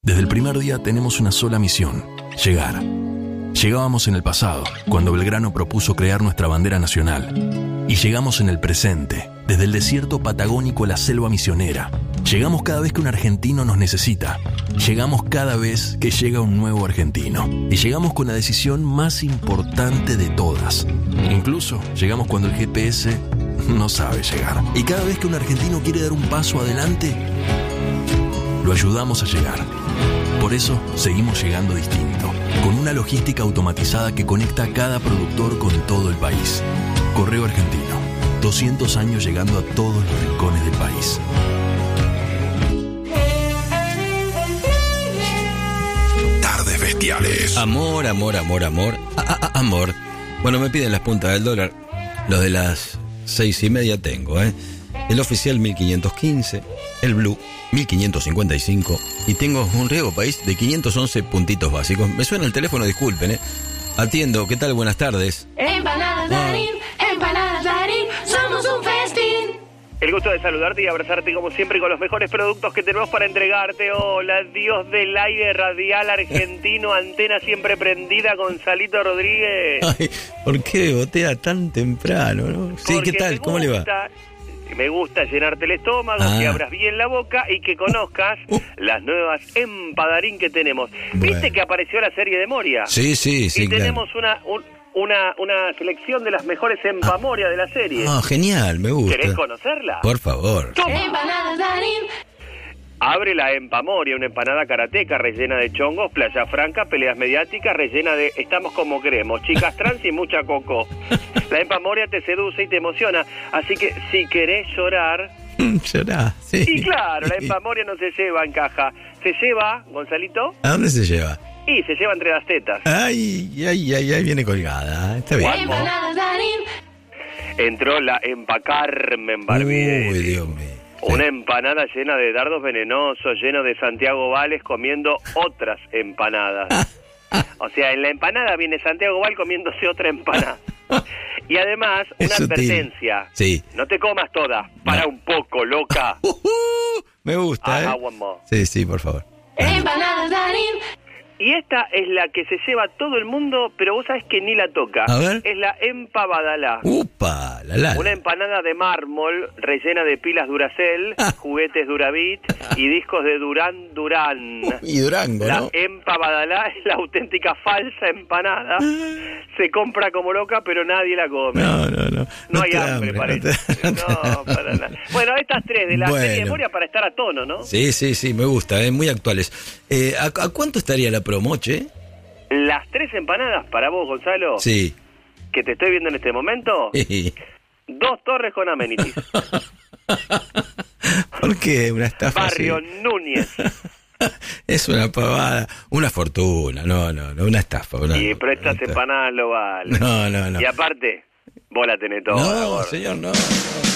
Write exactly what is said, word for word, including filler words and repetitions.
Desde el primer día tenemos una sola misión: llegar. Llegábamos en el pasado, cuando Belgrano propuso crear nuestra bandera nacional. Y llegamos en el presente, desde el desierto patagónico a la selva misionera. Llegamos cada vez que un argentino nos necesita. Llegamos cada vez que llega un nuevo argentino. Y llegamos con la decisión más importante de todas. Incluso llegamos cuando el G P S no sabe llegar. Y cada vez que un argentino quiere dar un paso adelante, lo ayudamos a llegar. Por eso seguimos llegando distinto, con una logística automatizada que conecta a cada productor con todo el país. Correo Argentino, doscientos años llegando a todos los rincones del país. Tardes bestiales. Amor, amor, amor, amor, a- a- amor. Bueno, me piden las puntas del dólar. Los de las seis y media tengo, ¿eh? El oficial mil quinientos quince, el blue mil quinientos cincuenta y cinco y tengo un riego país de quinientos once puntitos básicos. Me suena el teléfono, disculpen, ¿eh? Atiendo, ¿qué tal? Buenas tardes. Empanadas Darín, empanadas Darín, somos un festín. El gusto de saludarte y abrazarte como siempre con los mejores productos que tenemos para entregarte. Hola, Dios del aire radial argentino, antena siempre prendida, Gonzalito Rodríguez. Ay, ¿por qué botea tan temprano, no? Sí, Porque ¿qué tal? me ¿Cómo le va? gusta- Me gusta llenarte el estómago, Ah. que abras bien la boca y que conozcas Uh, uh. las nuevas empadarín que tenemos. Bueno. ¿Viste que apareció la serie de Moria? Sí, sí, sí, y claro. tenemos una, un- una, una selección de las mejores empamoria de la serie. Ah, genial, me gusta. ¿Querés conocerla? Por favor. Toma. Empanadas Darín. Abre la Empamoria, una empanada karateca rellena de chongos, playa franca, peleas mediáticas, rellena de estamos como queremos, chicas trans y mucha coco. La Empamoria te seduce y te emociona, así que si querés llorar... Llorá, sí. Y claro, la Empamoria no se lleva en caja, se lleva, Gonzalito, ¿A dónde se lleva? y se lleva entre las tetas. Ay, ay, ay, ay, viene colgada. Está bien. ¿Cuál? Empanadas Darín. Entró la Empacarmen Barbieri. Uy, Dios mío. Una empanada llena de dardos venenosos, lleno de Santiago Vales comiendo otras empanadas. O sea, en la empanada viene Santiago Val comiéndose otra empanada. Y además, Es una sutil. advertencia. Sí. No te comas toda, para No. un poco, loca. Uh, uh, me gusta, Ah, ¿eh? one more. Sí, sí, por favor. Empanadas Darín. Y esta es la que se lleva todo el mundo, pero vos sabés que ni la toca. A ver. Es la Empabadalá. Upa, la la. Una empanada de mármol rellena de pilas Duracell, Ah. juguetes Duravit y discos de Durán Durán. Y Durango, La ¿no? Empabadalá es la auténtica falsa empanada. Se compra como loca, pero nadie la come. No, no, no. No hay te hambre, no parece. te- no te No, hambre. para nada. Bueno, estas tres de la Bueno. serie de Moria para estar a tono, ¿no? Sí, sí, sí, me gusta, ¿eh? Muy actuales. Eh, ¿a, a cuánto estaría la promo, che? Las tres empanadas para vos, Gonzalo, Sí. que te estoy viendo en este momento, dos torres con amenities. ¿Por qué una estafa Barrio así? Núñez. Es una pavada, una fortuna, no, no, no, una estafa. Una, Y pero estas una- empanadas lo valen. No, no, no. Y aparte, vos la tenés toda, No, gordo. señor, no, no.